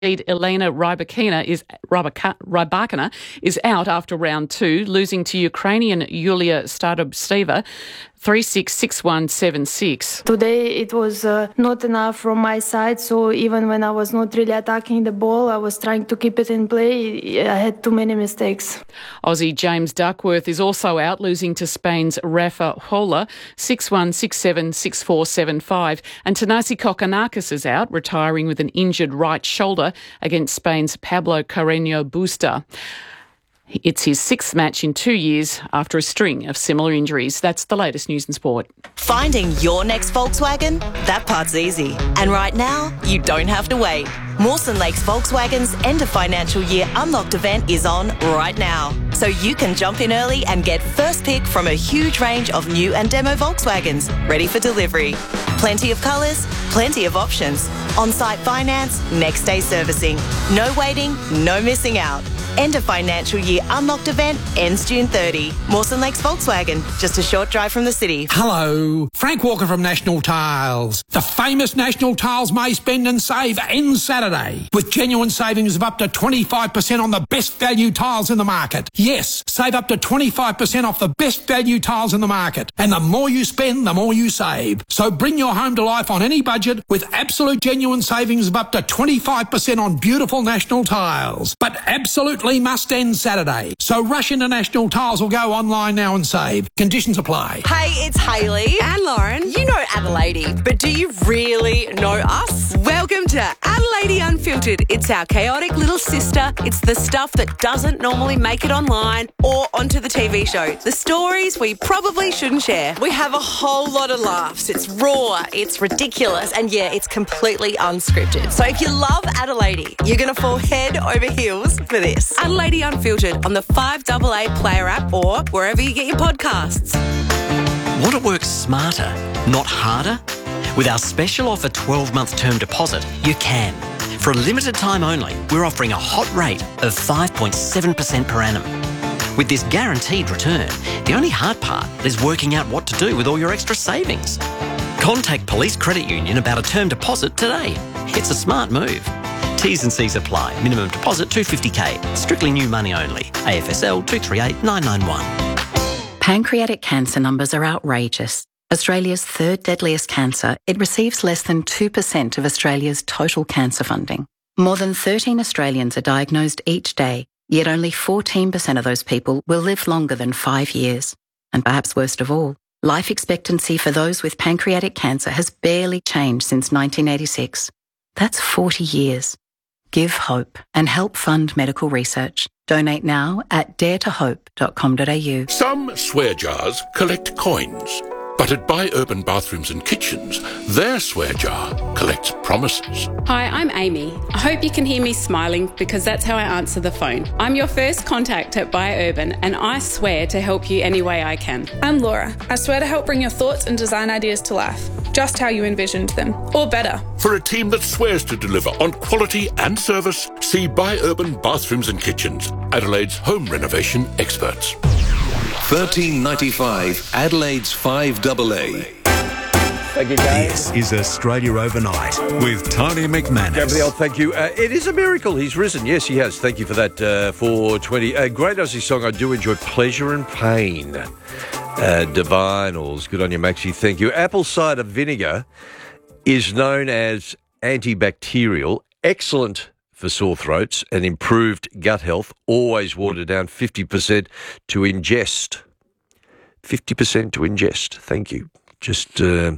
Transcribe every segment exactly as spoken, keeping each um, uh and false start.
Elena Rybakina is Rybaka, Rybakina is out after round two, losing to Ukrainian Yulia Stadobtseva three six, six one, seven six. Today it was uh, not enough from my side, so even when I was not really attacking the ball, I was trying to keep it in play. I had too many mistakes. Aussie James Duckworth is also out, losing to Spain's Rafa Hola six one, six seven, six four, seven five. And Thanasi Kokkinakis is out, retiring with an injured right shoulder against Spain's Pablo Carreño Busta. It's his sixth match in two years after a string of similar injuries. That's the latest news and sport. Finding your next Volkswagen? That part's easy. And right now, you don't have to wait. Mawson Lakes Volkswagen's end of financial year unlocked event is on right now. So you can jump in early and get first pick from a huge range of new and demo Volkswagens ready for delivery. Plenty of colours, plenty of options. On-site finance, next day servicing. No waiting, no missing out. End of financial year unlocked event ends June thirtieth. Mawson Lakes Volkswagen, just a short drive from the city. Hello, Frank Walker from National Tiles. The famous National Tiles May Spend and Save ends Saturday with genuine savings of up to twenty-five percent on the best value tiles in the market. Yes, save up to twenty-five percent off the best value tiles in the market. And the more you spend, the more you save. So bring your home to life on any budget with absolute genuine savings of up to twenty-five percent on beautiful National Tiles. But absolutely must end Saturday. So rush into National Tiles or go online now and save. Conditions apply. Hey, it's Hayley and Lauren. You know Adelaide, but do you really know us? Welcome to Adelaide Unfiltered. It's our chaotic little sister. It's the stuff that doesn't normally make it online or onto the T V show. The stories we probably shouldn't share. We have a whole lot of laughs. It's raw, it's ridiculous, and yeah, it's completely unscripted. So if you love Adelaide, you're going to fall head over heels for this. Adelaide Unfiltered on the five A A Player app or wherever you get your podcasts. Want to work smarter, not harder? With our special offer twelve-month term deposit, you can. For a limited time only, we're offering a hot rate of five point seven percent per annum. With this guaranteed return, the only hard part is working out what to do with all your extra savings. Contact Police Credit Union about a term deposit today. It's a smart move. T's and C's apply. Minimum deposit two hundred fifty thousand. Strictly new money only. A F S L two three eight nine nine one. Pancreatic cancer numbers are outrageous. Australia's third deadliest cancer, it receives less than two percent of Australia's total cancer funding. More than thirteen Australians are diagnosed each day, yet only fourteen percent of those people will live longer than five years. And perhaps worst of all, life expectancy for those with pancreatic cancer has barely changed since nineteen eighty-six. That's forty years. Give hope and help fund medical research. Donate now at dare to hope dot com dot a u. Some swear jars collect coins, but at Buy Urban Bathrooms and Kitchens, their swear jar collects promises. Hi, I'm Amy. I hope you can hear me smiling because that's how I answer the phone. I'm your first contact at Buy Urban and I swear to help you any way I can. I'm Laura. I swear to help bring your thoughts and design ideas to life, just how you envisioned them, or better. For a team that swears to deliver on quality and service, see Buy Urban Bathrooms and Kitchens, Adelaide's home renovation experts. thirteen ninety-five, Adelaide's five A A. Thank you, guys. This is Australia Overnight with Tony McManus. Gabrielle, thank you. Uh, it is a miracle. He's risen. Yes, he has. Thank you for that, uh, four twenty. A great Aussie song. I do enjoy Pleasure and Pain. Uh, Divinals. Good on you, Maxie. Thank you. Apple cider vinegar is known as antibacterial, excellent for sore throats and improved gut health. Always watered down fifty percent to ingest. fifty percent to ingest. Thank you. Just... Uh,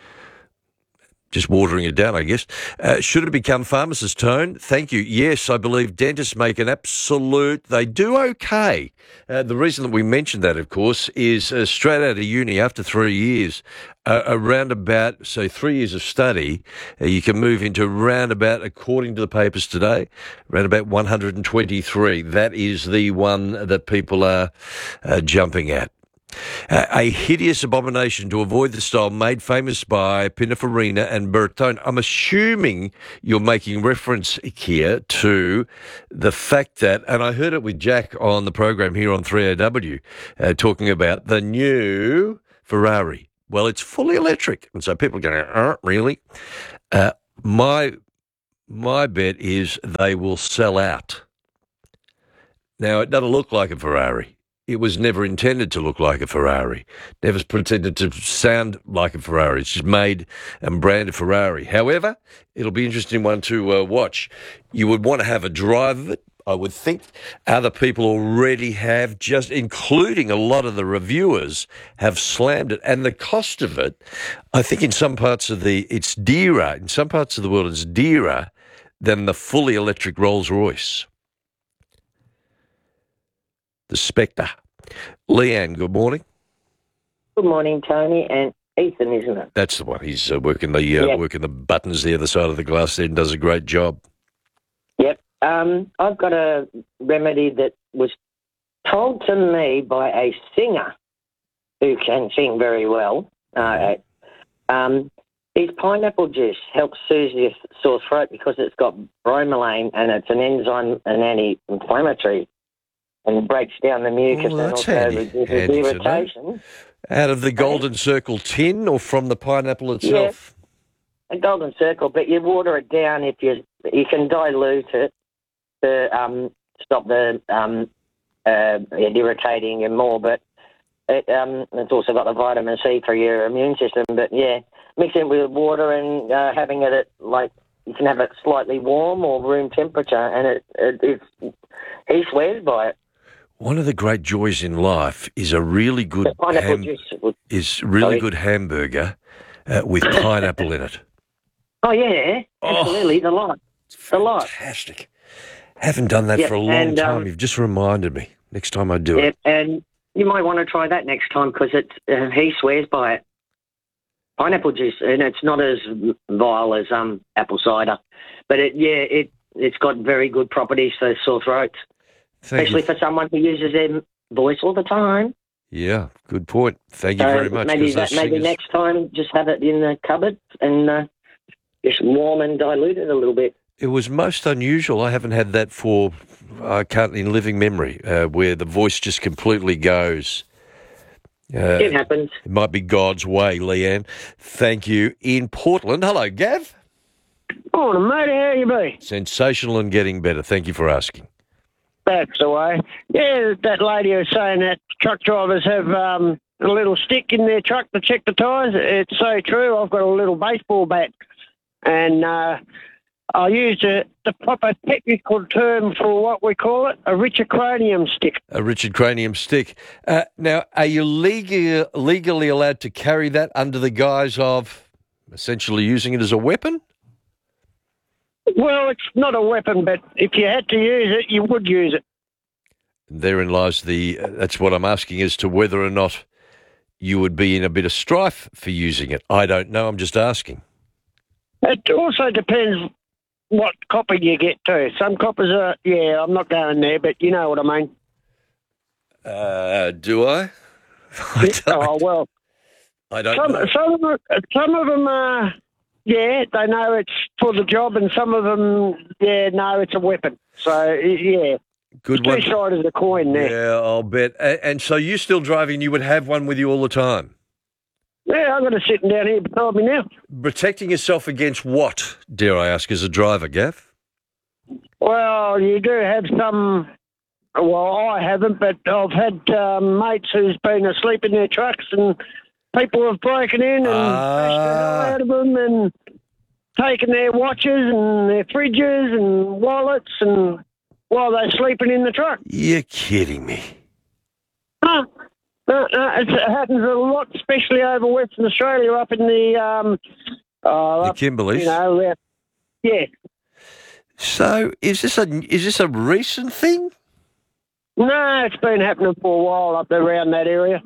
Just watering it down, I guess. Uh, should it become pharmacist tone? Thank you. Yes, I believe dentists make an absolute... They do okay. Uh, the reason that we mentioned that, of course, is uh, straight out of uni after three years, uh, around about, so three years of study, uh, you can move into round about, according to the papers today, around about one hundred twenty-three. That is the one that people are uh, jumping at. Uh, a hideous abomination to avoid the style made famous by Pininfarina and Bertone. I'm assuming you're making reference here to the fact that, and I heard it with Jack on the program here on three A W, uh, talking about the new Ferrari. Well, it's fully electric. And so people are going, oh, really? Uh, my My bet is they will sell out. Now, it doesn't look like a Ferrari. It was never intended to look like a Ferrari. Never pretended to sound like a Ferrari. It's just made and branded Ferrari. However, it'll be an interesting one to uh, watch. You would want to have a drive of it, I would think. Other people already have, just including a lot of the reviewers, have slammed it. And the cost of it, I think in some parts of the, it's dearer. In some parts of the world, it's dearer than the fully electric Rolls-Royce. The Spectre. Leanne, good morning. Good morning, Tony, and Ethan, isn't it? That's the one. He's uh, working the uh, Yep. working the buttons the other side of the glass there and does a great job. Yep. Um, I've got a remedy that was told to me by a singer who can sing very well. Uh, um, his pineapple juice helps soothe your sore throat because it's got bromelain and it's an enzyme, an anti-inflammatory, and breaks down the mucus Oh, and that's also handy- reduces handy to know. irritation. Out of the Golden Circle tin or from the pineapple itself? A golden circle, but you water it down if you you can dilute it to um, stop the um, uh, it irritating you more. But it, um, it's also got the vitamin C for your immune system. But yeah, mixing it with water and uh, having it at like you can have it slightly warm or room temperature, and it, it it's he swears by it. One of the great joys in life is a really good Pineapple ham- juice. would- is really Sorry. good hamburger uh, with pineapple in it. Oh yeah, absolutely, the lot, the lot. Fantastic. Haven't done that Yep, for a long and, time. um, You've just reminded me. Next time I do Yeah, it. and you might want to try that next time because it uh, he swears by it. Pineapple juice, and it's not as vile as um apple cider, but it yeah it it's got very good properties for sore throats, Thank especially you. for someone who uses their voice all the time. Yeah, good point. Thank you So very much. maybe 'cause that those maybe singers- next time just have it in the cupboard and uh, just warm and dilute it a little bit. It was most unusual. I haven't had that for, I can't, in living memory, uh, where the voice just completely goes. Uh, It happens. It might be God's way, Leanne. Thank you. In Portland, hello, Gav. Morning, mate. How you be? Sensational and getting better. Thank you for asking. That's the way. Yeah, that lady was saying that truck drivers have um, a little stick in their truck to check the tyres. It's so true. I've got a little baseball bat, and uh, I use a, the proper technical term for what we call it, a richochronium stick. A Richard Cranium stick. Uh, now, are you legal, legally allowed to carry that under the guise of essentially using it as a weapon? Well, it's not a weapon, but if you had to use it, you would use it. Therein lies the, uh, that's what I'm asking as to whether or not you would be in a bit of strife for using it. I don't know, I'm just asking. It also depends what copper you get too. Some coppers are, yeah, I'm not going there, but you know what I mean. Uh, do I? I don't, Oh, well. I don't Some, know. some, of them, some of them are, yeah, they know it's for the job, and some of them, yeah, no, it's a weapon. So, yeah. Good Two one. sides of the coin there. Yeah, I'll bet. A- And so you still driving, you would have one with you all the time? Yeah, I've got it sitting down here beside me now. Protecting yourself against what, dare I ask, as a driver, Gav? Well, you do have some, well, I haven't, but I've had um, mates who's been asleep in their trucks and people have broken in and bashed the hell out of them and taken their watches and their fridges and wallets and while they're sleeping in the truck. You're kidding me. Huh? Uh, uh, it's, it happens a lot, especially over Western Australia, up in the um, uh, The up, Kimberleys? You know, uh, yeah. So is this a is this a recent thing? No, it's been happening for a while up there around that area.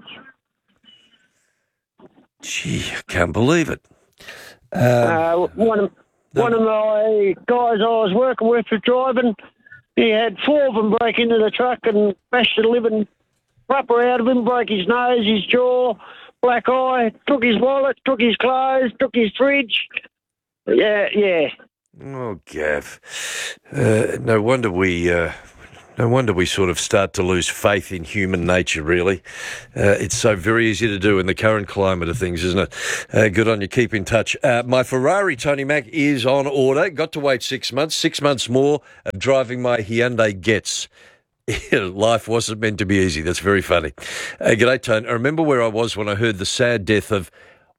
Gee, I can't believe it. Um, Uh, one of one of my guys I was working with was driving. He had four of them break into the truck and bashed the living proper out of him, broke his nose, his jaw, black eye, took his wallet, took his clothes, took his fridge. Yeah, yeah. Oh, Gav. Uh, no wonder we uh, No wonder we sort of start to lose faith in human nature, really. Uh, it's so very easy to do in the current climate of things, isn't it? Uh, good on you. Keep in touch. Uh, my Ferrari, Tony Mac, is on order. Got to wait six months. Six months more of driving my Hyundai Getz. Life wasn't meant to be easy. That's very funny. Uh, g'day, Tony. I remember where I was when I heard the sad death of...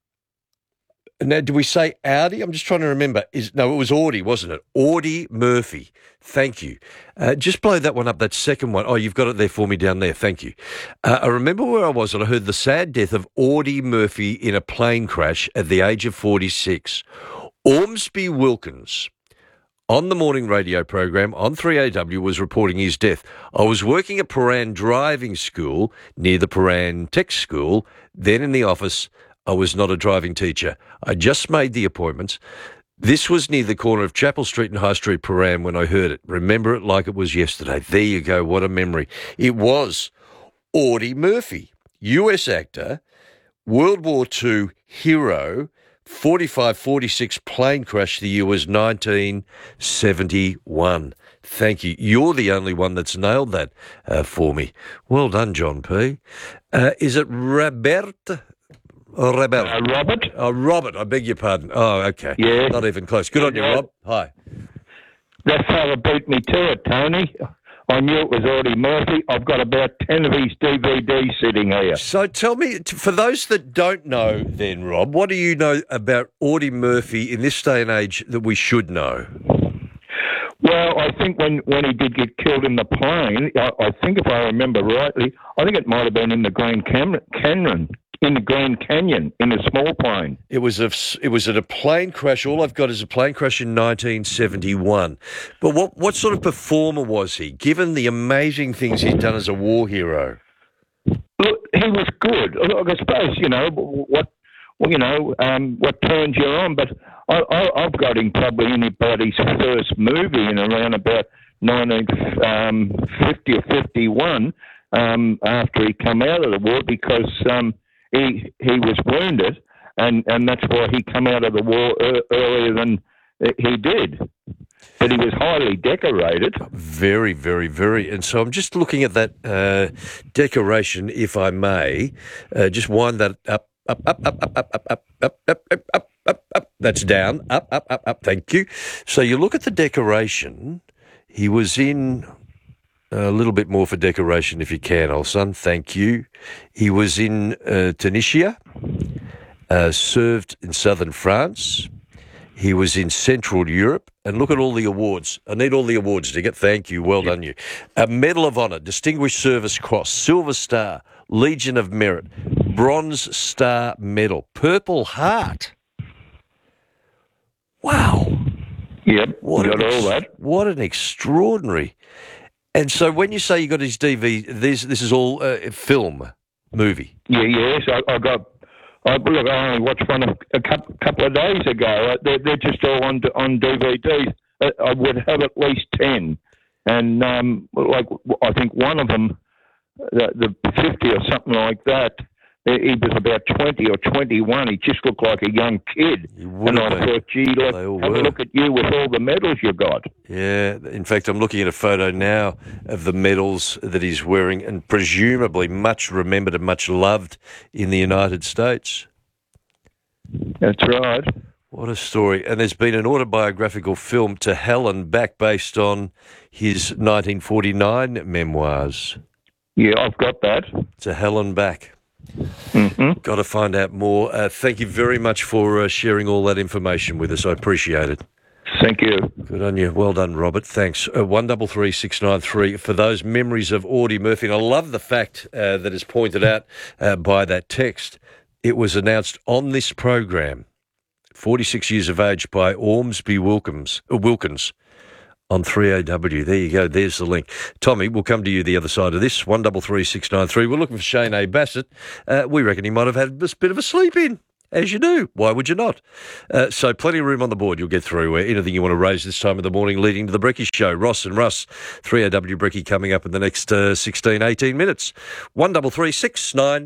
Now, do we say Audi? I'm just trying to remember. Is No, it was Audi, wasn't it? Audie Murphy. Thank you. Uh, just blow that one up, that second one. Oh, you've got it there for me down there. Thank you. Uh, I remember where I was and I heard the sad death of Audie Murphy in a plane crash at the age of forty-six. Ormsby Wilkins, on the morning radio program on three A W, was reporting his death. I was working at Paran Driving School near the Paran Tech School, then in the office. I was not a driving teacher. I just made the appointments. This was near the corner of Chapel Street and High Street, Paran, when I heard it. Remember it like it was yesterday. There you go. What a memory. It was Audie Murphy, U S actor, World War Two hero, forty-five forty-six plane crash. The year was nineteen seventy-one. Thank you. You're the only one that's nailed that uh, for me. Well done, John P. Uh, is it Robert? Oh, Robert. Uh, Robert. Oh, Robert. I beg your pardon. Oh, okay. Yeah. Not even close. Good on you, Rob. Hi. That fella beat me to it, Tony. I knew it was Audie Murphy. I've got about ten of his D V Ds sitting here. So tell me, for those that don't know then, Rob, what do you know about Audie Murphy in this day and age that we should know? Well, I think when, when he did get killed in the plane, I, I think if I remember rightly, I think it might have been in the Grand Cam- Canyon. In the Grand Canyon, in a small plane. It was a, it was at a plane crash. All I've got is a plane crash in nineteen seventy-one. But what, what sort of performer was he, given the amazing things he'd done as a war hero? Look, he was good. Look, I suppose, you know, what well, you know, um, what turns you on, but I, I, I've got him probably in about his first movie in around about nineteen fifty or fifty-one, um, after he come out of the war, because... Um, He he was wounded, and, and that's why he come out of the war er, earlier than he did. But he was highly decorated. Very, very, very. And so I'm just looking at that uh, decoration, if I may. Uh, just wind that up, up, up, up, up, up, up, up, up, up, up, up, up, up. That's down, up, up, up, up. Thank you. So you look at the decoration. He was in... A little bit more for decoration if you can, old son. Thank you. He was in uh, Tunisia, uh, served in southern France. He was in Central Europe. And look at all the awards. I need all the awards to get. Thank you. Well done, you. A Medal of Honour, Distinguished Service Cross, Silver Star, Legion of Merit, Bronze Star Medal, Purple Heart. Wow. Yep, what got an, all that. What an extraordinary... And so when you say you got his D V D, this this is all uh, film, movie. Yeah, yes, I, I got. I, look, I only watched one a, a couple, couple of days ago. They're, they're just all on on D V Ds. I, I would have at least ten, and um, like I think one of them, the, the fifty or something like that. He was about twenty or twenty-one. He just looked like a young kid. And I been. thought, gee, look, have were. a look at you with all the medals you got. Yeah. In fact, I'm looking at a photo now of the medals that he's wearing, and presumably much remembered and much loved in the United States. That's right. What a story. And there's been an autobiographical film, To Hell and Back, based on his nineteen forty-nine memoirs. Yeah, I've got that. To Hell and Back. Mm-hmm. Got to find out more. Uh, thank you very much for uh, sharing all that information with us. I appreciate it. Thank you. Good on you. Well done, Robert. Thanks. Uh, one double three six nine three for those memories of Audie Murphy. And I love the fact uh, that is pointed out uh, by that text. It was announced on this program, forty-six years of age, by Ormsby Wilkins. Uh, Wilkins. On three A W. There you go. There's the link. Tommy, we'll come to you the other side of this. one double three six nine three. We're looking for Shane A. Bassett. Uh, we reckon he might have had a bit of a sleep in, as you do. Why would you not? Uh, so plenty of room on the board. You'll get through uh, anything you want to raise this time of the morning leading to the Brekkie Show. Ross and Russ, three A W Brekkie coming up in the next uh, sixteen, eighteen minutes. one double three six nine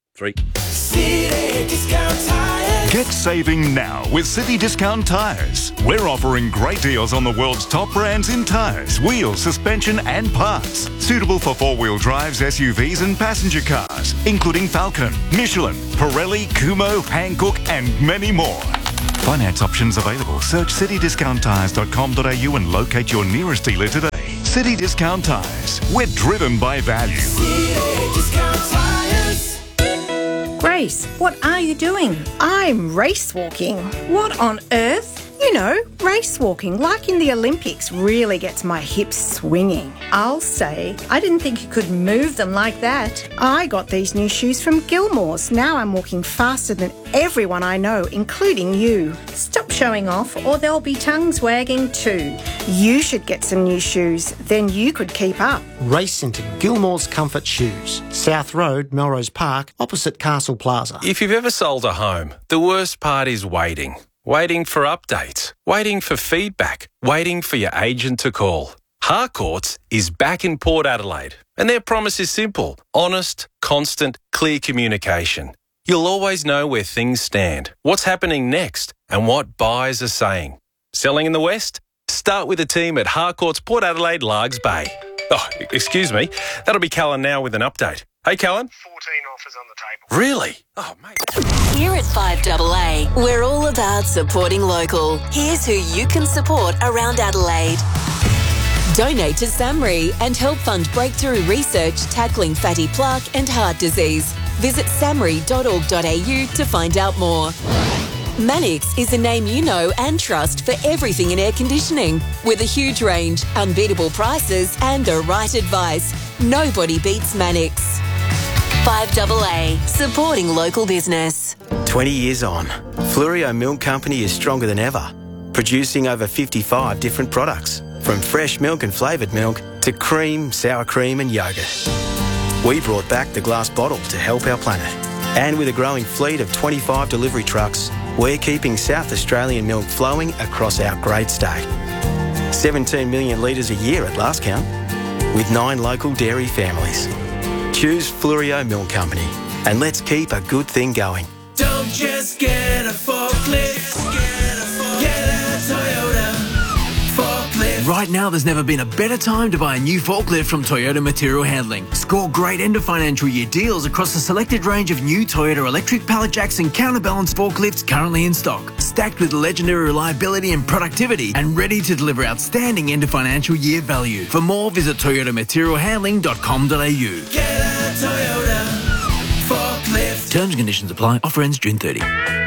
three. City Discount Tires. Get saving now with City Discount Tires. We're offering great deals on the world's top brands in tyres, wheels, suspension and parts. Suitable for four-wheel drives, S U Vs and passenger cars, including Falcon, Michelin, Pirelli, Kumho, Hankook and many more. Finance options available. Search city discount tires dot com dot a u and locate your nearest dealer today. City Discount Tires. We're driven by value. City Discount Tires. Grace, what are you doing? I'm race walking. What on earth? You know, race walking, like in the Olympics, really gets my hips swinging. I'll say, I didn't think you could move them like that. I got these new shoes from Gilmore's. Now I'm walking faster than everyone I know, including you. Stop showing off or there'll be tongues wagging too. You should get some new shoes, then you could keep up. Race into Gilmore's Comfort Shoes, South Road, Melrose Park, opposite Castle Plaza. If you've ever sold a home, the worst part is waiting. Waiting for updates, waiting for feedback, waiting for your agent to call. Harcourts is back in Port Adelaide, and their promise is simple: honest, constant, clear communication. You'll always know where things stand, what's happening next, and what buyers are saying. Selling in the West? Start with the team at Harcourts Port Adelaide, Largs Bay. Oh, excuse me, that'll be Callan now with an update. Hey, Callan. fourteen offers on the table. Really? Oh, mate. Here at five A A, we're all about supporting local. Here's who you can support around Adelaide. Donate to SAMRI and help fund breakthrough research tackling fatty plaque and heart disease. Visit samri dot org dot a u to find out more. Mannix is a name you know and trust for everything in air conditioning. With a huge range, unbeatable prices and the right advice, nobody beats Mannix. five A A, supporting local business. twenty years on, Fluorio Milk Company is stronger than ever, producing over fifty-five different products, from fresh milk and flavoured milk to cream, sour cream and yoghurt. We brought back the glass bottle to help our planet. And with a growing fleet of twenty-five delivery trucks, we're keeping South Australian milk flowing across our great state. seventeen million litres a year at last count, with nine local dairy families. Choose Fluorio Milk Company and let's keep a good thing going. Don't just get a forklift, get a, forklift. Get a Toyota forklift. Right now, there's never been a better time to buy a new forklift from Toyota Material Handling. Score great end of financial year deals across a selected range of new Toyota electric pallet jacks and counterbalance forklifts currently in stock, stacked with legendary reliability and productivity and ready to deliver outstanding end of financial year value. For more, visit toyota material handling dot com dot a u. Get a Toyota forklift. Terms and conditions apply. Offer ends June thirtieth.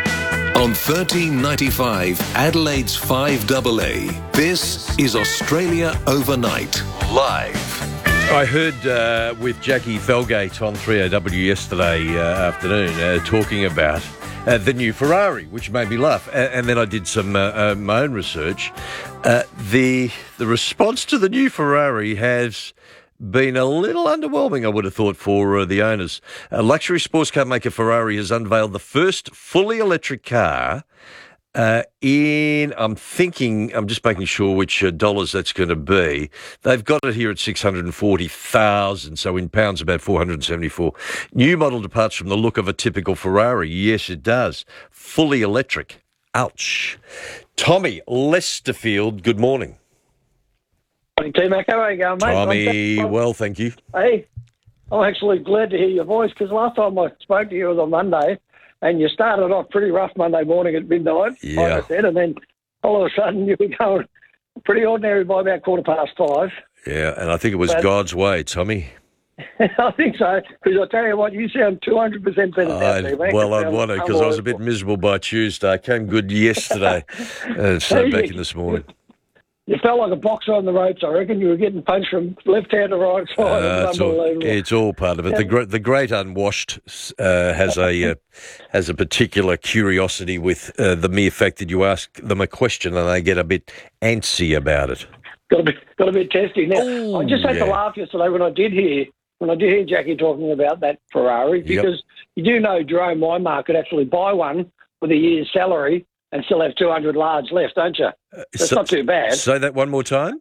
On thirteen ninety-five, Adelaide's five A A, this is Australia Overnight, live. I heard uh, with Jackie Felgate on three A W yesterday uh, afternoon uh, talking about uh, the new Ferrari, which made me laugh. And, and then I did some uh, uh, my own research. Uh, the the response to the new Ferrari has been a little underwhelming, I would have thought, for uh, the owners. Uh, luxury sports car maker Ferrari has unveiled the first fully electric car uh, in, I'm thinking, I'm just making sure which uh, dollars that's going to be. They've got it here at six hundred forty thousand, so in pounds about four hundred seventy-four. New model departs from the look of a typical Ferrari. Yes, it does. Fully electric. Ouch. Tommy Lesterfield, good morning. Morning, T-Mac. How are you going, mate? Tommy, well, thank you. Hey, I'm actually glad to hear your voice because last time I spoke to you was on Monday and you started off pretty rough Monday morning at midnight, Yeah. like I said, and then all of a sudden you were going pretty ordinary by about quarter past five. Yeah, and I think it was But- God's way, Tommy. I think so, because I tell you what, you sound two hundred percent better now, I, T-Mac. well, You I sound want to because I was a bit miserable by Tuesday. I came good yesterday, and so Hey, back you- in this morning. You felt like a boxer on the ropes, I reckon. You were getting punched from left hand to right side. Uh, it was it's, all, unbelievable. it's all part of it. The great, the great unwashed uh, has a uh, has a particular curiosity with uh, the mere fact that you ask them a question and they get a bit antsy about it. Got a bit, got a bit testy. Now, I just had yeah. to laugh yesterday when I did hear when I did hear Jackie talking about that Ferrari because you do know Jerome Weinmark could actually buy one with a year's salary and still have two hundred large left, don't you? That's So- not too bad. Say that one more time.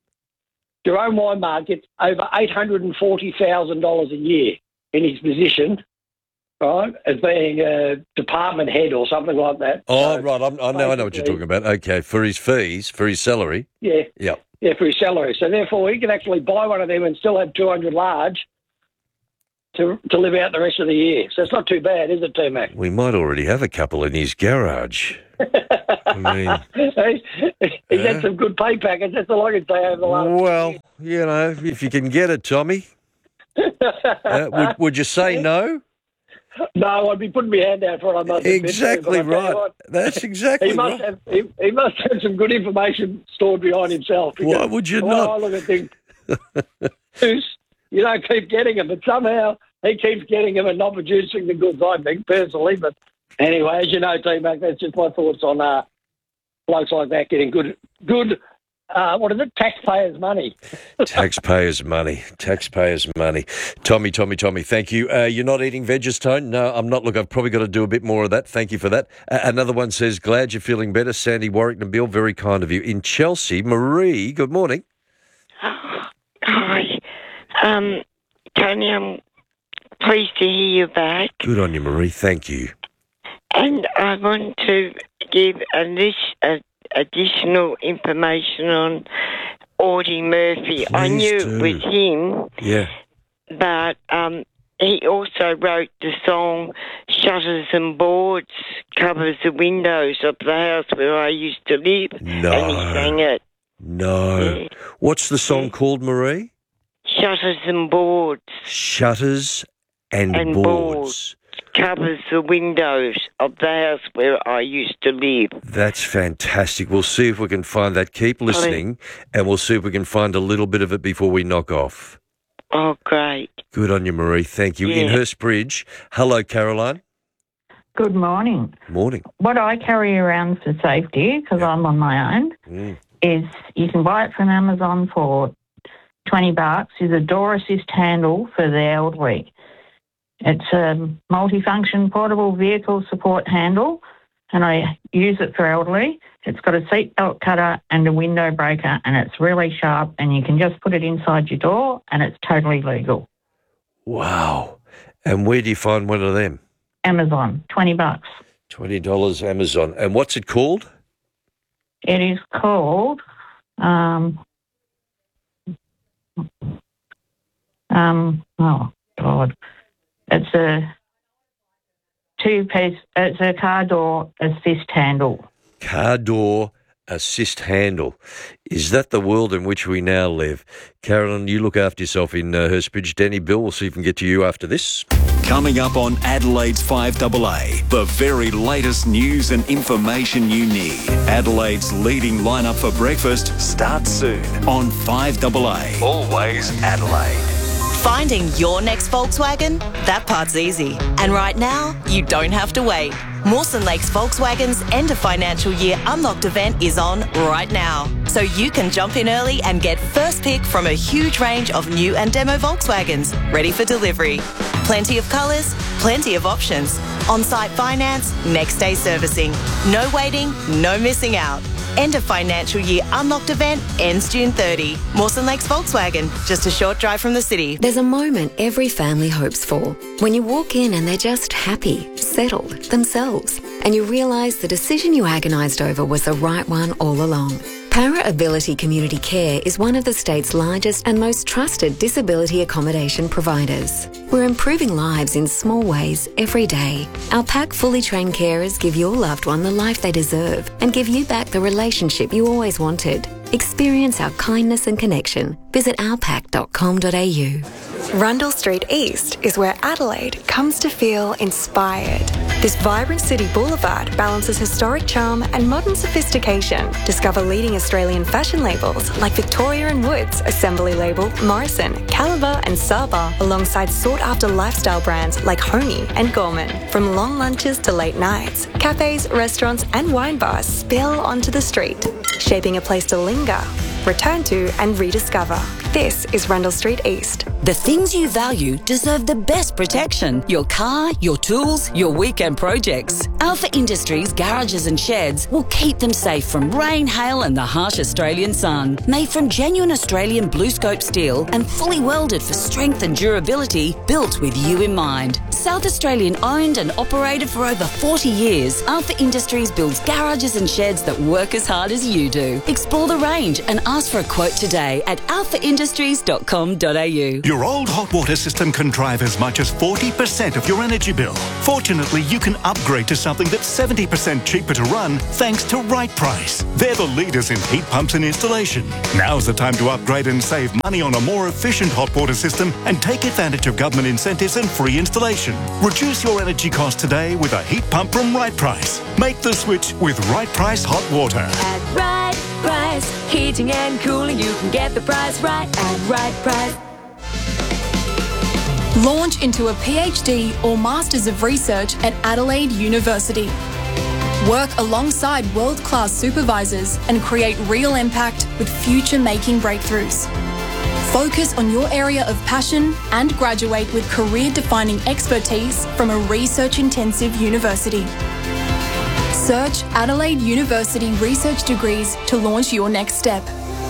Jerome Weinmark gets over eight hundred and forty thousand dollars a year in his position, right, as being a department head or something like that. Oh, So, right. I'm, I know. I know what you're talking about. Okay, for his fees, for his salary. Yeah. Yep. Yeah, for his salary. So therefore, he can actually buy one of them and still have two hundred large to to live out the rest of the year. So it's not too bad, is it, T-Mac? We might already have a couple in his garage. I mean, He's Yeah. had some good pay packets. That's all I can say over the last. well, you know, if you can get it, Tommy. Uh, would, would you say no? No, I'd be putting my hand out for it. I must admit, Exactly but I tell you right. what, That's exactly he must right. have he, he must have some good information stored behind himself. Why because would you the way not? I look at things, Goose, you don't keep getting them, but somehow he keeps getting them and not producing the goods. I think personally, but anyway, as you know, T-Mac, that's just my thoughts on uh, blokes like that getting good, good. Uh, what is it? Taxpayers' money. Taxpayers' money. Taxpayers' money. Tommy, Tommy, Tommy, thank you. Uh, you're not eating Vegetone? No, I'm not. Look, I've probably got to do a bit more of that. Thank you for that. Uh, another one says, glad you're feeling better. Sandy, Warwick and Bill, very kind of you. In Chelsea, Marie, good morning. Hi. Um, Tony, I'm pleased to hear you back. Good on you, Marie. Thank you. And I want to give a list of additional information on Audie Murphy. I Please knew do. it was him, Yeah. but um, he also wrote the song Shutters and Boards Covers the Windows of the House Where I Used to Live. No. And he sang it. No. Yeah. What's the song called, Marie? Shutters and Boards Shutters and, and boards. boards covers the windows of the house where I used to live. That's fantastic. We'll see if we can find that. Keep listening, and we'll see if we can find a little bit of it before we knock off. Oh, great. Good on you, Marie. Thank you. In Yeah. Hurstbridge. Hello, Caroline. Good morning. Morning. What I carry around for safety, because I'm on my own, Mm. is you can buy it from Amazon for twenty bucks, is a door assist handle for the elderly. It's a multifunction portable vehicle support handle, and I use it for elderly. It's got a seatbelt cutter and a window breaker, and it's really sharp, and you can just put it inside your door, and it's totally legal. Wow. And where do you find one of them? Amazon, twenty bucks. twenty dollars Amazon. And what's it called? It is called, um, um, oh, God. It's a two-piece, it's a car door assist handle. Car door assist handle. Is that the world in which we now live? Carolyn, you look after yourself in uh, Hurstbridge. Danny, Bill, we'll see if we can get to you after this. Coming up on Adelaide's five A A, the very latest news and information you need. Adelaide's leading lineup for breakfast starts soon on five A A. Always Adelaide. Finding your next Volkswagen? That part's easy. And right now, you don't have to wait. Mawson Lakes Volkswagen's end of financial year unlocked event is on right now. So you can jump in early and get first pick from a huge range of new and demo Volkswagens ready for delivery. Plenty of colours, plenty of options. On-site finance, next day servicing. No waiting, no missing out. End of financial year unlocked event ends June thirtieth. Mawson Lakes Volkswagen, just a short drive from the city. There's a moment every family hopes for. When you walk in and they're just happy, settled, themselves, and you realise the decision you agonised over was the right one all along. Para Ability Community Care is one of the state's largest and most trusted disability accommodation providers. We're improving lives in small ways every day. Our PAC fully trained carers give your loved one the life they deserve and give you back the relationship you always wanted. Experience our kindness and connection. Visit our pac dot com dot a u. Rundle Street East is where Adelaide comes to feel inspired. This vibrant city boulevard balances historic charm and modern sophistication. Discover leading Australian fashion labels like Victoria and Woods, Assembly Label, Morrison, Caliber and Saba, alongside sought-after lifestyle brands like Honey and Gorman. From long lunches to late nights, cafes, restaurants and wine bars spill onto the street, shaping a place to linger, return to and rediscover. This is Rundle Street East. The things you value deserve the best protection. Your car, your tools, your weekend projects. Alpha Industries garages and sheds will keep them safe from rain, hail and the harsh Australian sun. Made from genuine Australian blue scope steel and fully welded for strength and durability, built with you in mind. South Australian owned and operated for over forty years, Alpha Industries builds garages and sheds that work as hard as you do. Explore the range and ask for a quote today at alpha industries dot com dot a u. Your old hot water system can drive as much as forty percent of your energy bill. Fortunately, you can upgrade to something that's seventy percent cheaper to run thanks to Right Price. They're the leaders in heat pumps and installation. Now's the time to upgrade and save money on a more efficient hot water system and take advantage of government incentives and free installation. Reduce your energy costs today with a heat pump from Right Price. Make the switch with Right Price Hot Water. At Right Price, heating and cooling, you can get the price right at Right Price. Launch into a PhD or Masters of Research at Adelaide University. Work alongside world-class supervisors and create real impact with future-making breakthroughs. Focus on your area of passion and graduate with career-defining expertise from a research-intensive university. Search Adelaide University Research Degrees to launch your next step.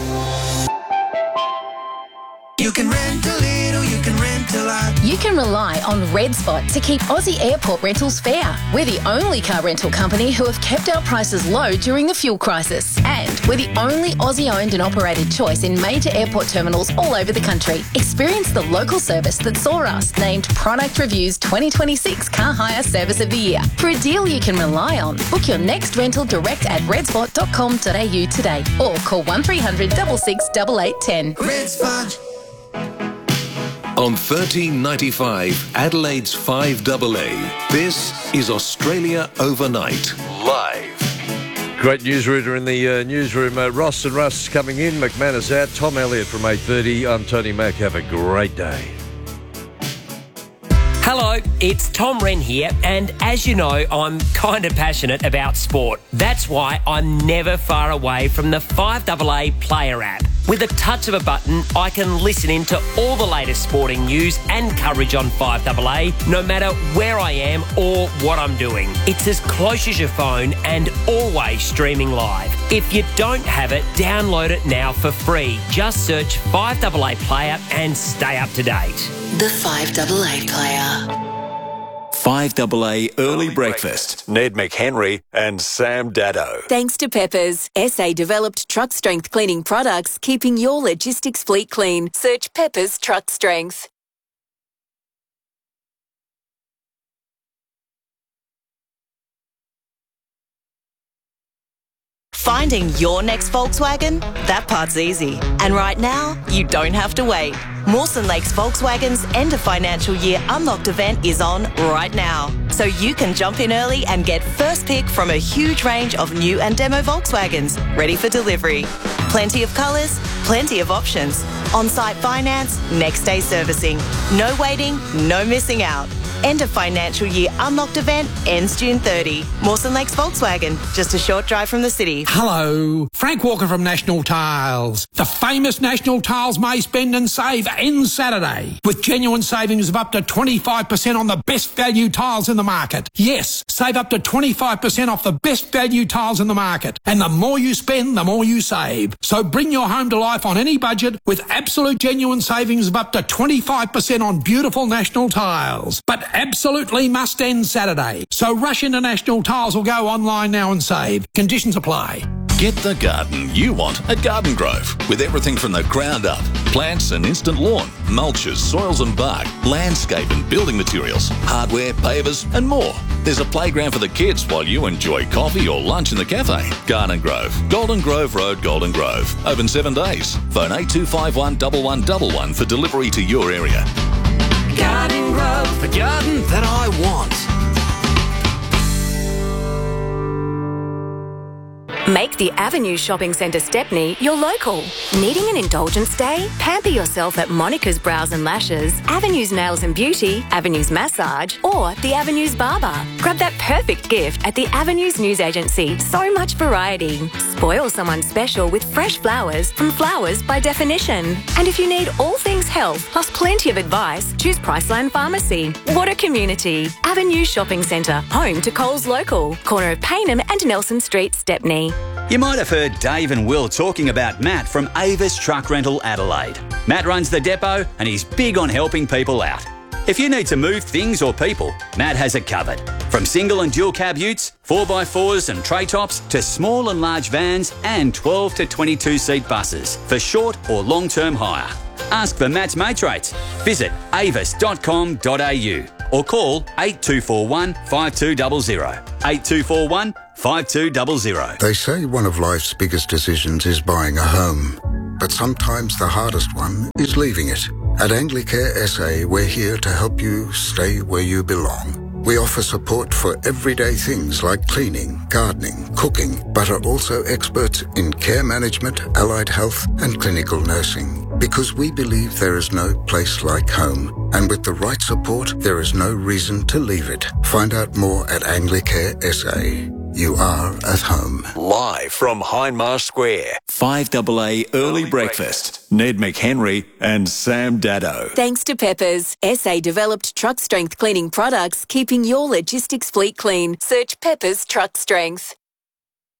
You can rent a little, you can rent a lot. You can rely on Red Spot to keep Aussie airport rentals fair. We're the only car rental company who have kept our prices low during the fuel crisis. And we're the only Aussie-owned and operated choice in major airport terminals all over the country. Experience the local service that saw us named Product Review's twenty twenty-six Car Hire Service of the Year. For a deal you can rely on, book your next rental direct at red spot dot com dot a u today or call one three hundred, six six, eight eight one zero. Red Spot. On thirteen ninety-five, Adelaide's five A A. This is Australia Overnight, live. Great newsreader in the uh, newsroom. Uh, Ross and Russ coming in, McManus out, Tom Elliott from eight thirty. I'm Tony Mack. Have a great day. Hello, it's Tom Wren here, and as you know, I'm kind of passionate about sport. That's why I'm never far away from the five A A Player app. With a touch of a button, I can listen in to all the latest sporting news and coverage on five A A, no matter where I am or what I'm doing. It's as close as your phone and always streaming live. If you don't have it, download it now for free. Just search five A A Player and stay up to date. The five A A Player. five A A Early Breakfast. Ned McHenry and Sam Daddo. Thanks to Peppers, S A-developed truck strength cleaning products, keeping your logistics fleet clean. Search Peppers Truck Strength. Finding your next Volkswagen? That part's easy. And right now, you don't have to wait. Mawson Lakes Volkswagen's end of financial year unlocked event is on right now. So you can jump in early and get first pick from a huge range of new and demo Volkswagens ready for delivery. Plenty of colours, plenty of options. On-site finance, next day servicing. No waiting, no missing out. End of financial year unlocked event ends June thirtieth. Mawson Lakes Volkswagen, just a short drive from the city. Hello, Frank Walker from National Tiles. The famous National Tiles May Spend and Save ends Saturday with genuine savings of up to twenty-five percent on the best value tiles in the market. Yes, save up to twenty-five percent off the best value tiles in the market. And the more you spend, the more you save. So bring your home to life on any budget with absolute genuine savings of up to twenty-five percent on beautiful National Tiles. But absolutely must end Saturday. So rush into National Tiles or go online now and save. Conditions apply. Get the garden you want at Garden Grove with everything from the ground up. Plants and instant lawn, mulches, soils and bark, landscape and building materials, hardware, pavers and more. There's a playground for the kids while you enjoy coffee or lunch in the cafe. Garden Grove, Golden Grove Road, Golden Grove. Open seven days. Phone eight two five one, one one one one for delivery to your area. Garden Grove, the garden that I want. Make the Avenue Shopping Centre Stepney your local. Needing an indulgence day? Pamper yourself at Monica's Brows and Lashes, Avenue's Nails and Beauty, Avenue's Massage, or the Avenue's Barber. Grab that perfect gift at the Avenues News Agency. So much variety. Spoil someone special with fresh flowers from Flowers by Definition. And if you need all things health, plus plenty of advice, choose Priceline Pharmacy. What a community. Avenue Shopping Centre, home to Coles Local, corner of Paynham and Nelson Street, Stepney. You might have heard Dave and Will talking about Matt from Avis Truck Rental Adelaide. Matt runs the depot and he's big on helping people out. If you need to move things or people, Matt has it covered. From single and dual cab utes, four by fours and tray tops, to small and large vans and twelve to twenty-two seat buses for short or long-term hire. Ask for Matt's mates rates. Visit avis dot com dot a u or call eight two four one, five two zero zero. eight two four one, five two zero zero. They say one of life's biggest decisions is buying a home, but sometimes the hardest one is leaving it. At Anglicare S A, we're here to help you stay where you belong. We offer support for everyday things like cleaning, gardening, cooking, but are also experts in care management, allied health, and clinical nursing. Because we believe there is no place like home, and with the right support, there is no reason to leave it. Find out more at Anglicare S A. You are at home. Live from Hindmarsh Square. five A A Early Breakfast. Ned McHenry and Sam Daddo. Thanks to Peppers, S A developed truck strength cleaning products, keeping your logistics fleet clean. Search Peppers Truck Strength.